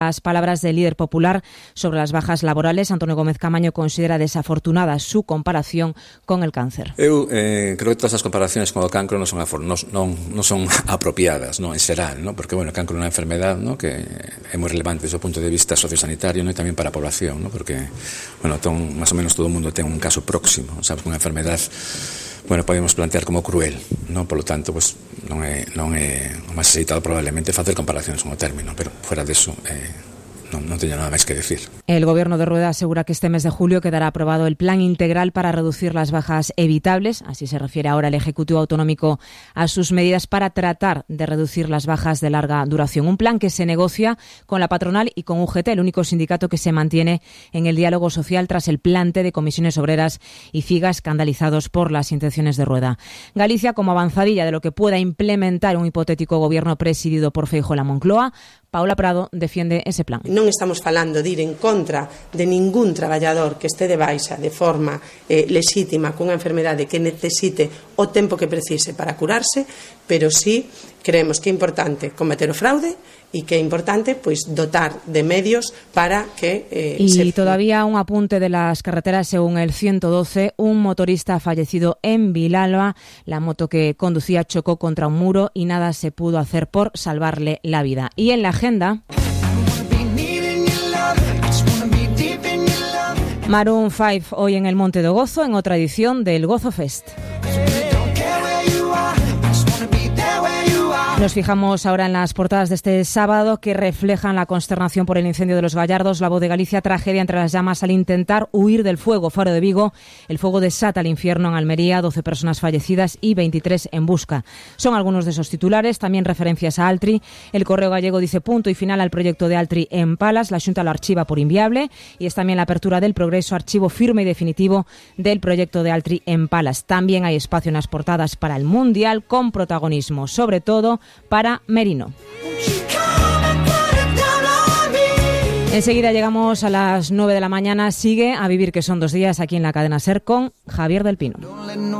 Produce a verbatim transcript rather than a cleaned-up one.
Las palabras del líder popular sobre las bajas laborales. Antonio Gómez Camaño considera desafortunada su comparación con el cáncer. Eu eh, creo que todas as comparacións con o cancro non son, afor- non, non, non son apropiadas, non, en xeral, non? Porque, bueno, o cancro é unha enfermedad, non? Que é moi relevante desde o punto de vista sociosanitario, non? E tamén para a población, non? Porque, bueno, ton, máis ou menos todo o mundo ten un caso próximo, sabes, unha enfermedad, bueno, podemos plantear como cruel, non? Por lo tanto, pues, non é, non é o máis aceitado probablemente facer comparacións con o término, pero fuera deso, eh, non, non teño nada máis que decir. El Gobierno de Rueda asegura que este mes de julio quedará aprobado el plan integral para reducir las bajas evitables. Así se refiere ahora el Ejecutivo Autonómico a sus medidas para tratar de reducir las bajas de larga duración. Un plan que se negocia con la patronal y con U G T, el único sindicato que se mantiene en el diálogo social tras el plante de comisiones obreras y Figa, escandalizados por las intenciones de Rueda. Galicia, como avanzadilla de lo que pueda implementar un hipotético gobierno presidido por Feijóo en la Moncloa, Paula Prado defiende ese plan. Non estamos falando de ir en contra de ningún traballador que este de baixa de forma eh, lexítima cunha enfermedade que necesite o tempo que precise para curarse, pero sí creemos que é importante combater o fraude e que é importante pois dotar de medios para que eh, y se... todavía un apunte de las carreteras. Según el ciento doce, un motorista ha fallecido en Vilalba. La moto que conducía chocó contra un muro y nada se pudo hacer por salvarle la vida. Y en la agenda, Maroon cinco hoy en el Monte do Gozo en otra edición del Gozo Fest. Nos fijamos ahora en las portadas de este sábado que reflejan la consternación por el incendio de Los Gallardos. La Voz de Galicia, tragedia entre las llamas al intentar huir del fuego. Faro de Vigo, el fuego desata el infierno en Almería, doce personas fallecidas y veintitrés en busca. Son algunos de esos titulares, también referencias a Altri. El Correo Gallego dice punto y final al proyecto de Altri en Palas. La Xunta lo archiva por inviable y es también la apertura del Progreso, archivo firme y definitivo del proyecto de Altri en Palas. También hay espacio en las portadas para el Mundial, con protagonismo, sobre todo, para Merino. Enseguida llegamos a las nueve de la mañana. Sigue A Vivir, que son dos días, aquí en la cadena SER con Javier del Pino.